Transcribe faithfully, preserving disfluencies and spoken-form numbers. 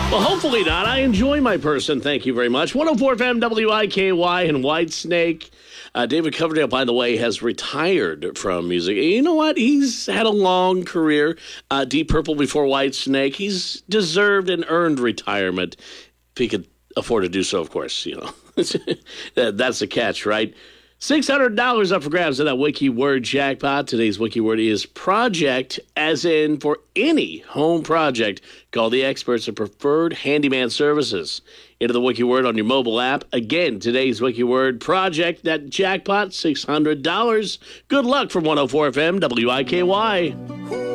Well, hopefully not. I enjoy my person. Thank you very much. one oh four F M W I K Y in Whitesnake. Uh, David Coverdale, by the way, has retired from music. You know what? He's had a long career. Uh, Deep Purple before Whitesnake. He's deserved and earned retirement. If he could afford to do so, of course. You know, that's the catch, right? six hundred dollars up for grabs in that Wiki Word jackpot. Today's Wiki Word is project, as in for any home project. Call the experts at Preferred Handyman Services. Into the Wiki Word on your mobile app. Again, today's Wiki Word project, that jackpot, six hundred dollars. Good luck from one oh four F M W I K Y.